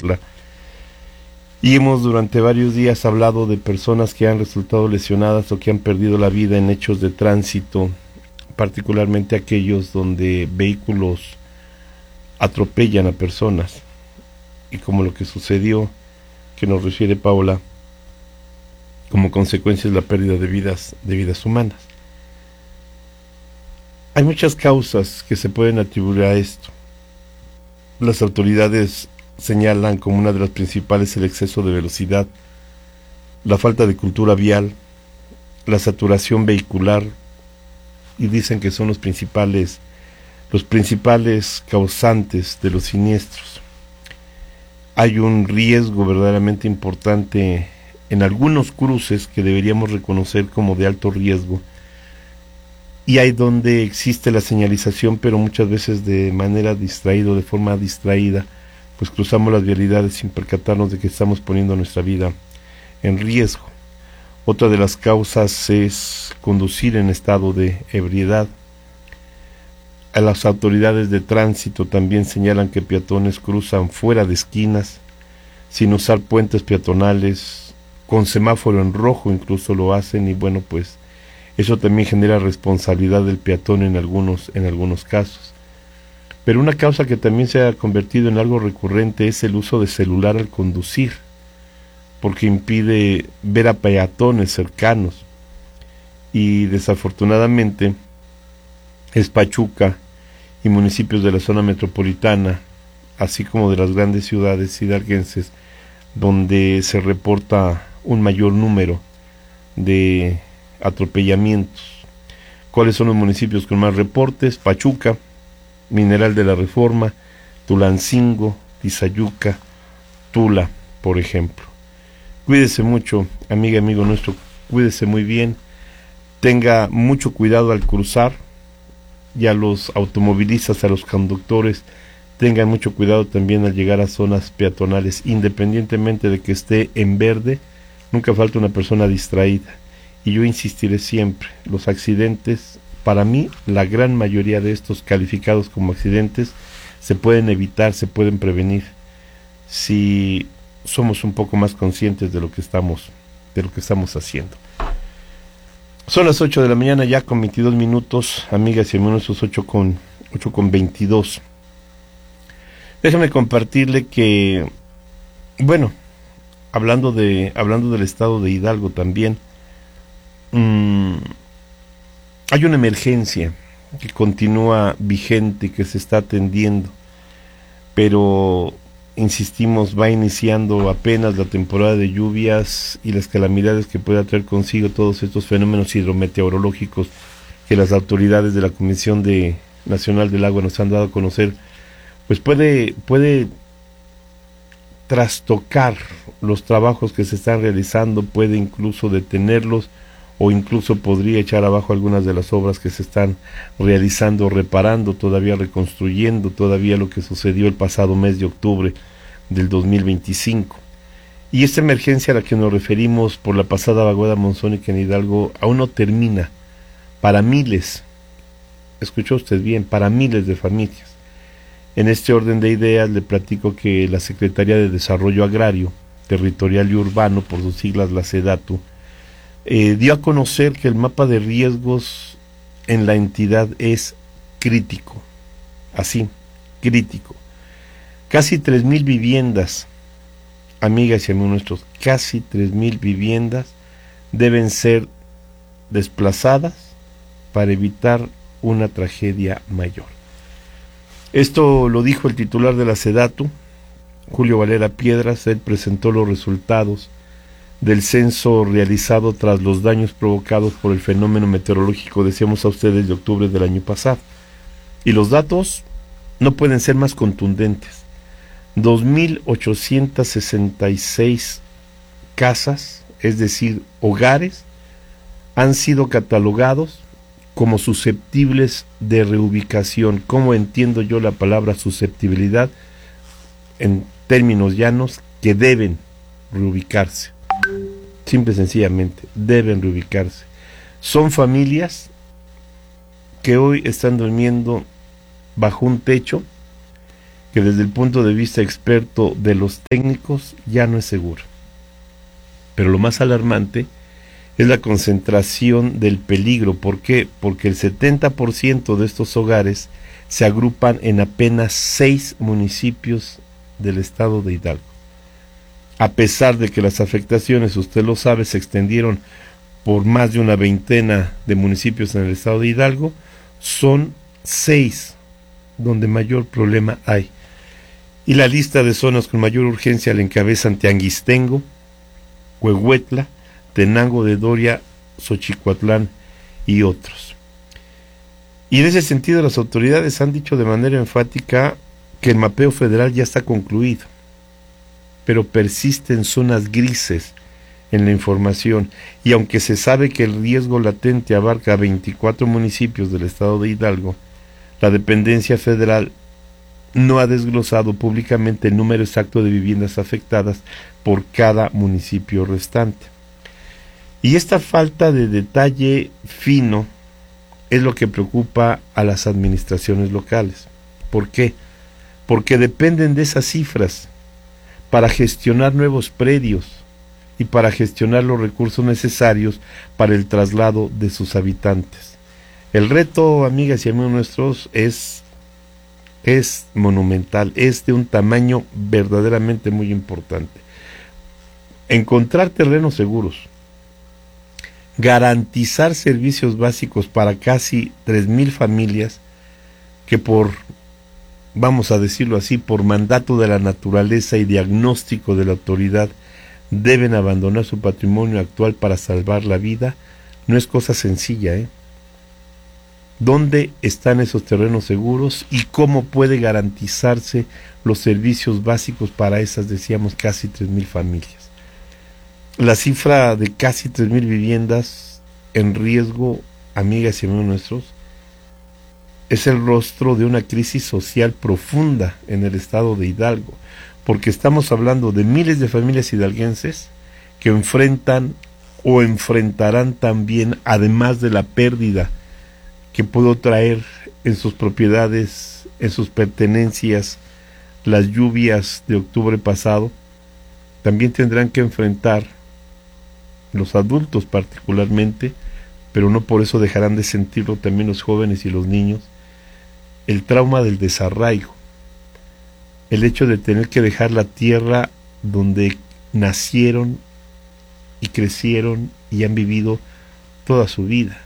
Puebla. Y hemos durante varios días hablado de personas que han resultado lesionadas o que han perdido la vida en hechos de tránsito, particularmente aquellos donde vehículos atropellan a personas, y como lo que sucedió, que nos refiere Paola, como consecuencia es la pérdida de vidas humanas. Hay muchas causas que se pueden atribuir a esto. Las autoridades señalan como una de las principales el exceso de velocidad, la falta de cultura vial, la saturación vehicular, y dicen que son los principales causantes de los siniestros. Hay un riesgo verdaderamente importante en algunos cruces que deberíamos reconocer como de alto riesgo, y hay donde existe la señalización, pero muchas veces de manera distraída, de forma distraída, pues cruzamos las vialidades sin percatarnos de que estamos poniendo nuestra vida en riesgo. Otra de las causas es conducir en estado de ebriedad. A las autoridades de tránsito también señalan que peatones cruzan fuera de esquinas, sin usar puentes peatonales, con semáforo en rojo incluso lo hacen, y bueno, pues eso también genera responsabilidad del peatón en algunos casos. Pero una causa que también se ha convertido en algo recurrente es el uso de celular al conducir, porque impide ver a peatones cercanos. Y desafortunadamente es Pachuca y municipios de la zona metropolitana, así como de las grandes ciudades hidalguenses, donde se reporta un mayor número de atropellamientos. ¿Cuáles son los municipios con más reportes? Pachuca, Mineral de la Reforma, Tulancingo, Tizayuca, Tula, por ejemplo. Cuídese mucho, amiga y amigo nuestro, cuídese muy bien, tenga mucho cuidado al cruzar, y a los automovilistas, a los conductores, tengan mucho cuidado también al llegar a zonas peatonales, independientemente de que esté en verde, nunca falta una persona distraída. Y yo insistiré siempre, los accidentes, para mí, la gran mayoría de estos calificados como accidentes se pueden evitar, se pueden prevenir, si somos un poco más conscientes de lo que estamos haciendo. Son las 8 de la mañana ya con 22 minutos, amigas y amigos, sus 8 con 22. Déjame compartirle que, bueno, hablando del estado de Hidalgo también, hay una emergencia que continúa vigente, que se está atendiendo, pero insistimos, va iniciando apenas la temporada de lluvias y las calamidades que puede traer consigo todos estos fenómenos hidrometeorológicos que las autoridades de la Comisión Nacional del Agua nos han dado a conocer, pues puede trastocar los trabajos que se están realizando, puede incluso detenerlos, o incluso podría echar abajo algunas de las obras que se están realizando, reparando, todavía reconstruyendo, todavía lo que sucedió el pasado mes de octubre del 2025. Y esta emergencia a la que nos referimos por la pasada vaguada monzónica en Hidalgo aún no termina, para miles, escuchó usted bien, para miles de familias. En este orden de ideas le platico que la Secretaría de Desarrollo Agrario, Territorial y Urbano, por sus siglas la SEDATU, dio a conocer que el mapa de riesgos en la entidad es crítico, así, crítico. Casi 3,000 viviendas, amigas y amigos nuestros, casi 3,000 viviendas deben ser desplazadas para evitar una tragedia mayor. Esto lo dijo el titular de la SEDATU, Julio Valera Piedras. Él presentó los resultados del censo realizado tras los daños provocados por el fenómeno meteorológico, decíamos a ustedes, de octubre del año pasado. Y los datos no pueden ser más contundentes. 2,866 casas, es decir, hogares, han sido catalogados como susceptibles de reubicación. ¿Cómo entiendo yo la palabra susceptibilidad? En términos llanos, que deben reubicarse. Simple y sencillamente, deben reubicarse. Son familias que hoy están durmiendo bajo un techo que desde el punto de vista experto de los técnicos ya no es seguro. Pero lo más alarmante es la concentración del peligro. ¿Por qué? Porque el 70% de estos hogares se agrupan en apenas 6 municipios del estado de Hidalgo. A pesar de que las afectaciones, usted lo sabe, se extendieron por más de una veintena de municipios en el estado de Hidalgo, son 6 donde mayor problema hay. Y la lista de zonas con mayor urgencia la encabezan Tianguistengo, Huehuetla, Tenango de Doria, Xochicuatlán y otros. Y en ese sentido las autoridades han dicho de manera enfática que el mapeo federal ya está concluido, pero persisten zonas grises en la información, y aunque se sabe que el riesgo latente abarca 24 municipios del estado de Hidalgo, la dependencia federal no ha desglosado públicamente el número exacto de viviendas afectadas por cada municipio restante. Y esta falta de detalle fino es lo que preocupa a las administraciones locales. ¿Por qué? Porque dependen de esas cifras para gestionar nuevos predios y para gestionar los recursos necesarios para el traslado de sus habitantes. El reto, amigas y amigos nuestros, es monumental, es de un tamaño verdaderamente muy importante. Encontrar terrenos seguros, garantizar servicios básicos para casi 3,000 familias que vamos a decirlo así, por mandato de la naturaleza y diagnóstico de la autoridad, deben abandonar su patrimonio actual para salvar la vida, no es cosa sencilla, ¿Dónde están esos terrenos seguros y cómo puede garantizarse los servicios básicos para esas, decíamos, casi 3,000 familias? La cifra de casi 3,000 viviendas en riesgo, amigas y amigos nuestros, es el rostro de una crisis social profunda en el estado de Hidalgo, porque estamos hablando de miles de familias hidalguenses que enfrentan o enfrentarán también, además de la pérdida que pudo traer en sus propiedades, en sus pertenencias, las lluvias de octubre pasado, también tendrán que enfrentar, los adultos particularmente, pero no por eso dejarán de sentirlo también los jóvenes y los niños, el trauma del desarraigo, el hecho de tener que dejar la tierra donde nacieron y crecieron y han vivido toda su vida.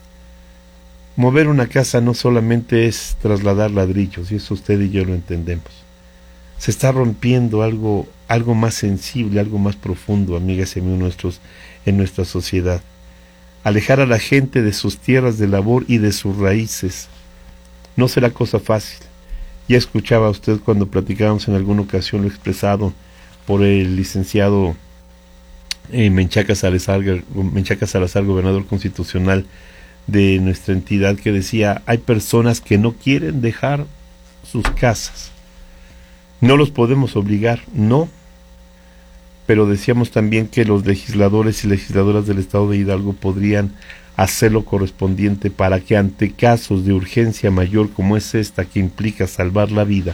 Mover una casa no solamente es trasladar ladrillos, y eso usted y yo lo entendemos. Se está rompiendo algo más sensible, algo más profundo, amigas y amigos nuestros, en nuestra sociedad. Alejar a la gente de sus tierras de labor y de sus raíces no será cosa fácil. Ya escuchaba usted cuando platicábamos en alguna ocasión lo expresado por el licenciado Menchaca Salazar, gobernador constitucional de nuestra entidad, que decía: hay personas que no quieren dejar sus casas, no los podemos obligar, no, pero decíamos también que los legisladores y legisladoras del estado de Hidalgo podrían hacer lo correspondiente para que ante casos de urgencia mayor como es esta, que implica salvar la vida,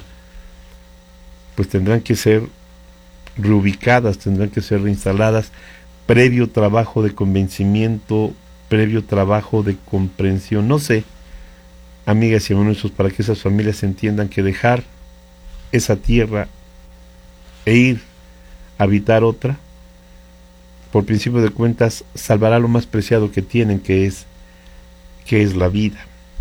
pues tendrán que ser reubicadas, tendrán que ser reinstaladas, previo trabajo de convencimiento, previo trabajo de comprensión, no sé, amigas y amigos, para que esas familias entiendan que dejar esa tierra e ir a habitar otra, por principio de cuentas, salvará lo más preciado que tienen, que es la vida.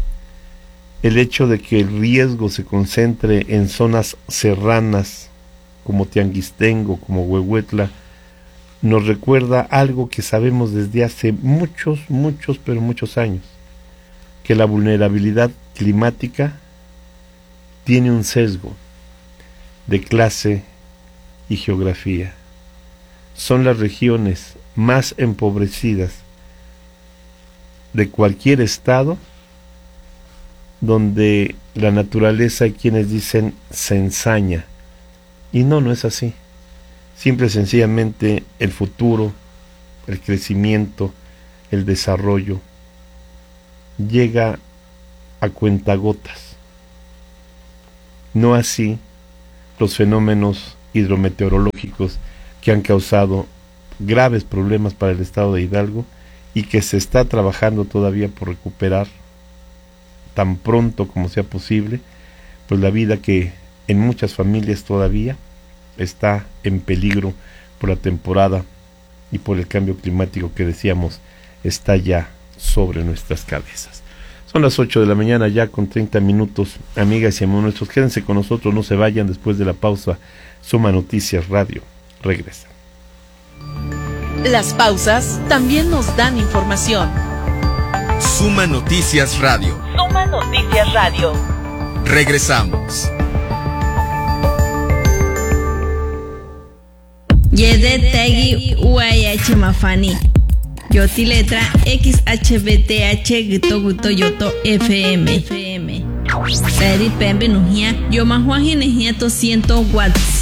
El hecho de que el riesgo se concentre en zonas serranas como Tianguistengo, como Huehuetla, nos recuerda algo que sabemos desde hace muchos años, que la vulnerabilidad climática tiene un sesgo de clase y geografía. Son las regiones más empobrecidas de cualquier estado donde la naturaleza, hay quienes dicen, se ensaña, y no es así. Simple y sencillamente el futuro, el crecimiento, el desarrollo llega a cuentagotas. No así los fenómenos hidrometeorológicos que han causado graves problemas para el estado de Hidalgo y que se está trabajando todavía por recuperar tan pronto como sea posible, pues la vida que en muchas familias todavía está en peligro por la temporada y por el cambio climático que decíamos está ya sobre nuestras cabezas. Son las 8 de la mañana ya con 30 minutos. Amigas y amigos nuestros, quédense con nosotros, no se vayan. Después de la pausa, Suma Noticias Radio regresa. Las pausas también nos dan información. Suma Noticias Radio. Suma Noticias Radio. Regresamos. Yede Tegi UAH Mafani. Yoti letra XHBTH Gito Yoto FM. Seri Pembe Nujia. Yo Mahuaji Nejia 200 watts.